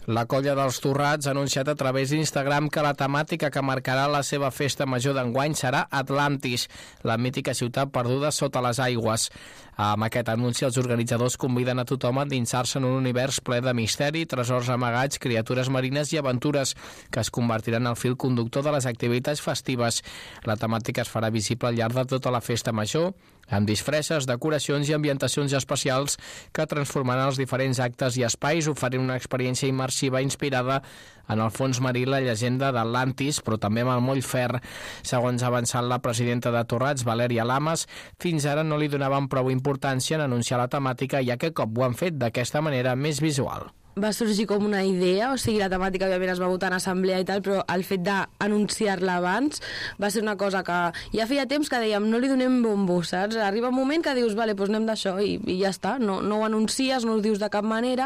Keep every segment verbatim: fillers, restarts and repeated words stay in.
La Colla dels Torrats ha anunciat a través d'Instagram que la temàtica que marcarà la seva festa major d'enguany serà Atlantis, la mítica ciutat perduda sota les aigües. Amb aquest anunci, els organitzadors conviden a tothom a endinsar-se en un univers ple de misteri, tresors amagats, criatures marines i aventures que es convertiran al fil conductor de les activitats festives. La temàtica es farà visible al llarg de tota la festa major, amb disfresses, decoracions i ambientacions especials que transformaran els diferents actes i espais, oferint una experiència immersiva inspirada en el fons marí, la llegenda d'Atlantis, però també amb el moll fer. Segons ha avançat la presidenta de Torrats, Valèria Lamas, fins ara no li donaven prou importància en anunciar la temàtica, ja que cop ho han fet d'aquesta manera més visual. Va sorgir com una idea, o sigui, la temàtica òbviament es va votar en assemblea i tal, però el fet d'anunciar-la abans va ser una cosa que ja feia temps que dèiem no li donem bombo, saps? Arriba un moment que dius, vale, doncs anem d'això i, i ja està, no, no ho anuncies, no ho dius de cap manera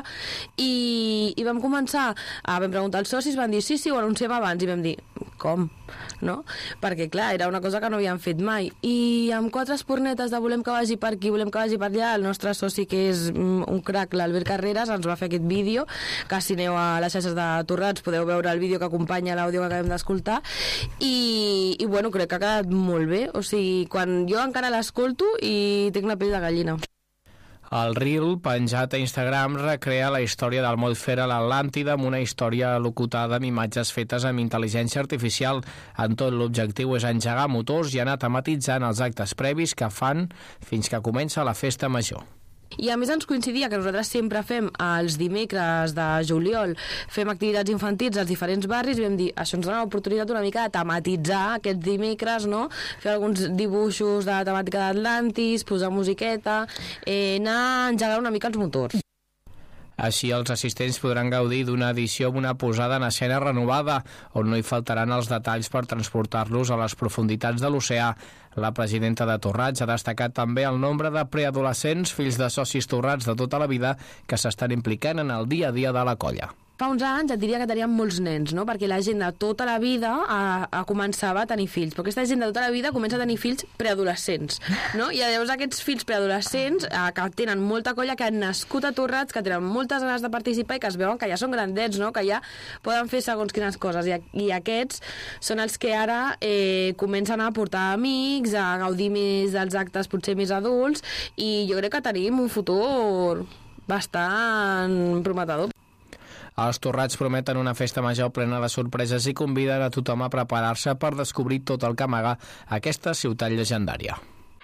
i, i vam començar, a, vam preguntar als socis, van dir sí, sí, ho anunciem abans i vam dir, com? No? Perquè clar, era una cosa que no havíem fet mai i amb quatre espornetes de volem que vagi per aquí, volem que vagi per allà, el nostre soci que és un crac, l'Albert Carreras, ens va fer aquest vídeo, que si aneu a les xarxes de Torrats podeu veure el vídeo que acompanya l'àudio que acabem d'escoltar i, i bueno, crec que ha quedat molt bé, o sigui, quan jo encara l'escolto i tinc la pell de gallina. El Reel, penjat a Instagram, recrea la història del moll fer a l'Atlàntida amb una història locutada amb imatges fetes amb intel·ligència artificial. En tot, l'objectiu és engegar motors i anar tematitzant els actes previs que fan fins que comença la festa major. I a més ens coincidia que nosaltres sempre fem els dimecres de juliol, fem activitats infantils als diferents barris i vam dir, això ens dona l'oportunitat una mica de tematitzar aquests dimecres, no? Fer alguns dibuixos de temàtica d'Atlantis, posar musiqueta, eh, anar a engegar una mica els motors. Així, els assistents podran gaudir d'una edició amb una posada en escena renovada, on no hi faltaran els detalls per transportar-los a les profunditats de l'oceà. La presidenta de Torrats ha destacat també el nombre de preadolescents, fills de socis torrats de tota la vida, que s'estan implicant en el dia a dia de la colla. Fa uns anys et diria que teníem molts nens, no? Perquè la gent de tota la vida a, a començava a tenir fills, però aquesta gent de tota la vida comença a tenir fills preadolescents, no? I llavors aquests fills preadolescents eh, que tenen molta colla, que han nascut a Torrats, que tenen moltes ganes de participar i que es veuen que ja són grandets, no? Que ja poden fer segons quines coses i, i aquests són els que ara eh, comencen a portar amics, a gaudir més dels actes potser més adults i jo crec que tenim un futur bastant prometedor. Els Torrats prometen una festa major plena de sorpreses i conviden a tothom a preparar-se per descobrir tot el que amaga aquesta ciutat llegendària.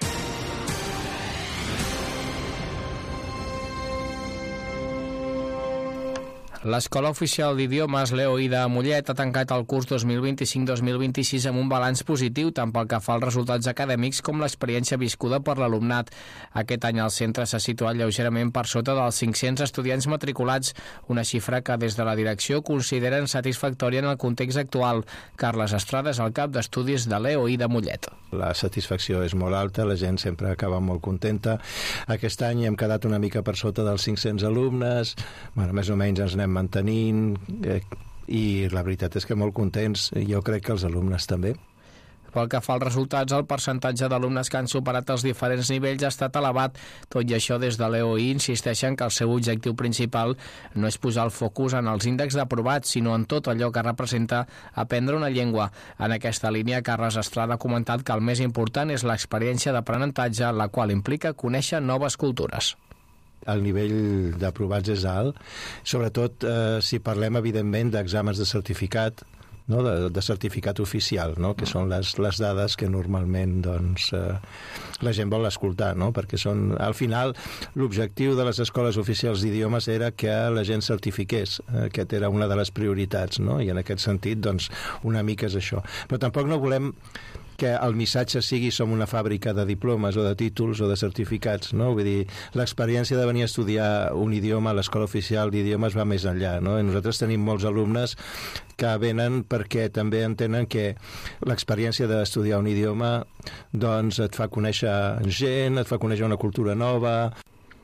L'Escola Oficial d'Idiomes Leo I de Mollet ha tancat el curs dos mil vint-i-cinc dos mil vint-i-sis amb un balanç positiu tant pel que fa als resultats acadèmics com l'experiència viscuda per l'alumnat. Aquest any el centre s'ha situat lleugerament per sota dels cinc-cents estudiants matriculats, una xifra que des de la direcció consideren satisfactòria en el context actual. Carles Estrada és el cap d'estudis de Leo I de Mollet. La satisfacció és molt alta, la gent sempre acaba molt contenta. Aquest any hem quedat una mica per sota dels cinc-cents alumnes, bueno, més o menys ens anem mantenint eh, i la veritat és que molt contents, jo crec que els alumnes també. Pel que fa als resultats, el percentatge d'alumnes que han superat els diferents nivells ha estat elevat. Tot i això, des de l'E O I insisteixen que el seu objectiu principal no és posar el focus en els índexs d'aprovats, sinó en tot allò que representa aprendre una llengua. En aquesta línia, Carles Estrada ha comentat que el més important és l'experiència d'aprenentatge, la qual implica conèixer noves cultures. El nivell d'aprovats és alt, sobretot eh, si parlem evidentment d'exàmens de certificat, no? de, de certificat oficial, no? Que són les, les dades que normalment doncs, eh, la gent vol escoltar, no? Perquè són, al final l'objectiu de les escoles oficials d'idiomes era que la gent certifiqués, aquest era una de les prioritats, no? I en aquest sentit doncs, una mica és això, però tampoc no volem que el missatge sigui som una fàbrica de diplomes o de títols o de certificats, no? Vull dir, l'experiència de venir a estudiar un idioma a l'Escola Oficial d'Idiomes va més enllà, no? I nosaltres tenim molts alumnes que venen perquè també entenen que l'experiència d'estudiar un idioma doncs et fa conèixer gent, et fa conèixer una cultura nova.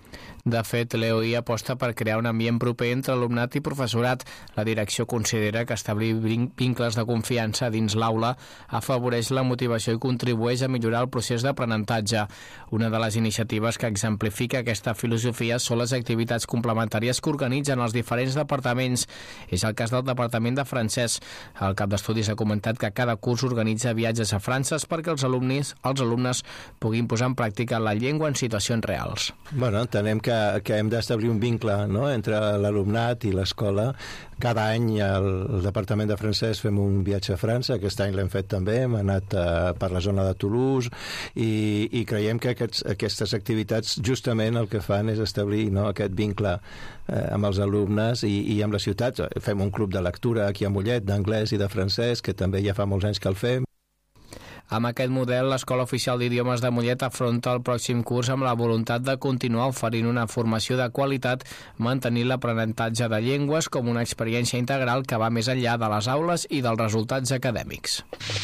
De fet, l'E O I aposta per crear un ambient proper entre alumnat i professorat. La direcció considera que establir vincles de confiança dins l'aula afavoreix la motivació i contribueix a millorar el procés d'aprenentatge. Una de les iniciatives que exemplifica aquesta filosofia són les activitats complementàries que organitzen els diferents departaments. És el cas del Departament de Francès. El cap d'estudis ha comentat que cada curs organitza viatges a França perquè els alumnes, els alumnes puguin posar en pràctica la llengua en situacions reals. Bueno, entenem que, que hem d'establir un vincle, no?, entre l'alumnat i l'escola. Cada any al Departament de Francès fem un viatge a França, aquest any l'hem fet també, hem anat uh, per la zona de Toulouse i, i creiem que aquests, aquestes activitats justament el que fan és establir, no, aquest vincle uh, amb els alumnes i, i amb la ciutat. Fem un club de lectura aquí a Mollet, d'anglès i de francès, que també ja fa molts anys que el fem. Amb aquest model, l'Escola Oficial d'Idiomes de Mollet afronta el pròxim curs amb la voluntat de continuar oferint una formació de qualitat, mantenint l'aprenentatge de llengües com una experiència integral que va més enllà de les aules i dels resultats acadèmics.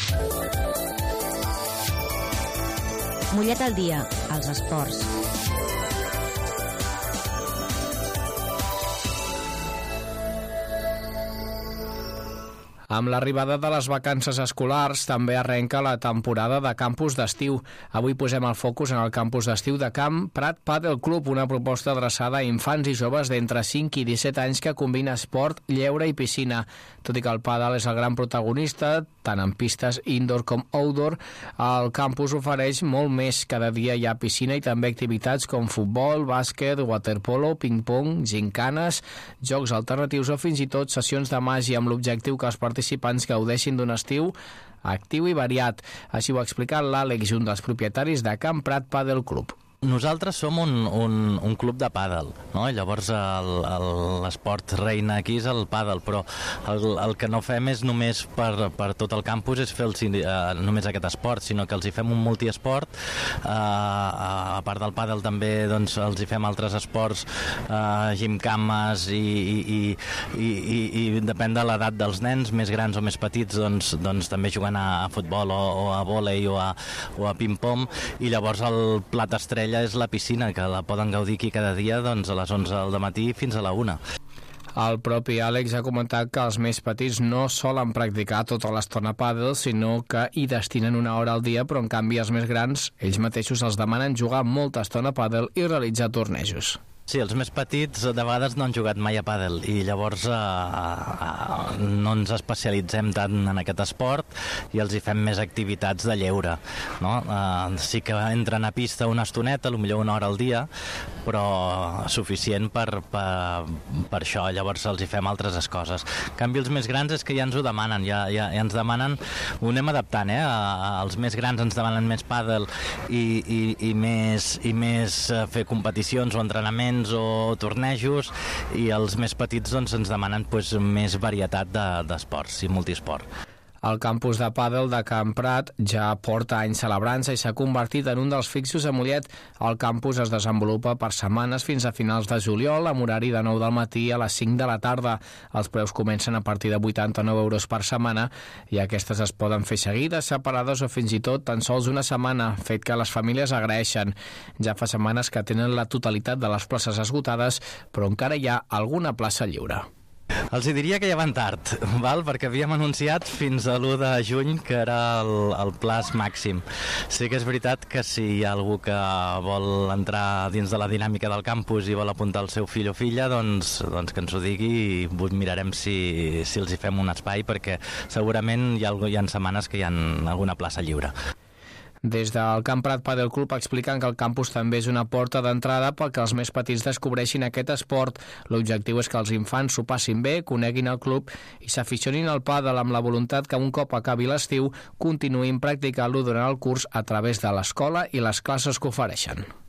Mollet al dia, als esports. Amb l'arribada de les vacances escolars també arrenca la temporada de campus d'estiu. Avui posem el focus en el campus d'estiu de Camp Prat Padel Club, una proposta adreçada a infants i joves d'entre cinc i disset anys que combina esport, lleure i piscina. Tot i que el pàdel és el gran protagonista, tant en pistes indoor com outdoor, el campus ofereix molt més. Cada dia hi ha piscina i també activitats com futbol, bàsquet, waterpolo, ping-pong, gincanes, jocs alternatius o fins i tot sessions de màgia amb l'objectiu que els participants gaudeixin d'un estiu actiu i variat. Així ho ha explicat l'Àlex, un dels propietaris de Camp Prat Padel Club. Nosaltres som un, un, un club de pàdel, no? Llavors l'esport reina aquí és el pàdel, però el, el que no fem és només per, per tot el campus és fer el, uh, només aquest esport, sinó que els hi fem un multiesport. Uh, a part del pàdel també doncs, els hi fem altres esports, uh, gimcames i, i, i, i, i depèn de l'edat dels nens, més grans o més petits, doncs, doncs també juguen a, a futbol o, o a vòlei o a, o a ping-pong, i llavors el plat estrella és la piscina, que la poden gaudir aquí cada dia doncs, a les onze del matí fins a la una. El propi Àlex ha comentat que els més petits no solen practicar tota l'estona pàdel, sinó que hi destinen una hora al dia, però en canvi els més grans, ells mateixos els demanen jugar molta estona a pàdel i realitzar tornejos. Sí, els més petits de vegades no han jugat mai a pàdel i llavors eh, eh, no ens especialitzem tant en aquest esport i els hi fem més activitats de lleure, no? Eh, sí que entren a pista una estoneta, potser una hora al dia, però suficient per, per, per això, llavors els hi fem altres coses. En canvi, els més grans és que ja ens ho demanen, ja, ja, ja ens demanen, ho anem adaptant, eh? Els més grans ens demanen més pàdel i, i, i, més, i més fer competicions o entrenaments o tornejos, i els més petits doncs, ens demanen pues, més varietat d'esports i multiesport. El campus de pàdel de Camp Prat ja porta anys celebrant-se i s'ha convertit en un dels fixos a Mollet. El campus es desenvolupa per setmanes fins a finals de juliol, amb horari de nou del matí a les cinc de la tarda. Els preus comencen a partir de vuitanta-nou euros per setmana i aquestes es poden fer seguides, separades o fins i tot tan sols una setmana, fet que les famílies agraeixen. Ja fa setmanes que tenen la totalitat de les places esgotades, però encara hi ha alguna plaça lliure. Els diria que ja van tard, val? Perquè havíem anunciat fins a l'u de juny que era el, el plaç màxim. Sí que és veritat que si hi ha algú que vol entrar dins de la dinàmica del campus i vol apuntar el seu fill o filla, doncs, doncs que ens ho digui i mirarem si, si els hi fem un espai, perquè segurament hi ha, hi ha setmanes que hi ha alguna plaça lliure. Des del Camp Prat Padel Club expliquen que el campus també és una porta d'entrada perquè els més petits descobreixin aquest esport. L'objectiu és que els infants s'ho passin bé, coneguin el club i s'aficionin al pàdel amb la voluntat que un cop acabi l'estiu continuïn practicant-lo durant el curs a través de l'escola i les classes que ofereixen.